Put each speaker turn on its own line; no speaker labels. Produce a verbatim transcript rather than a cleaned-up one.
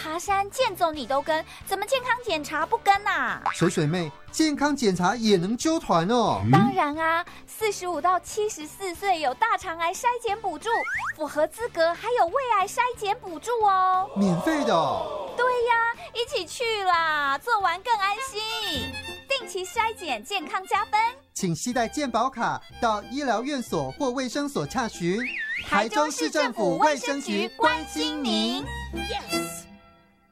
爬山健走你都跟，怎么健康检查不跟啊？
水水妹，健康检查也能揪团哦？
当然啊，四十五到七十四岁有大肠癌筛检补助，符合资格还有胃癌筛检补助哦。
免费的哦？
对呀，一起去啦，做完更安心。定期筛检，健康加分。
请携带健保卡到医疗院所或卫生所洽询。
台中市政府卫生局关心您。Yes。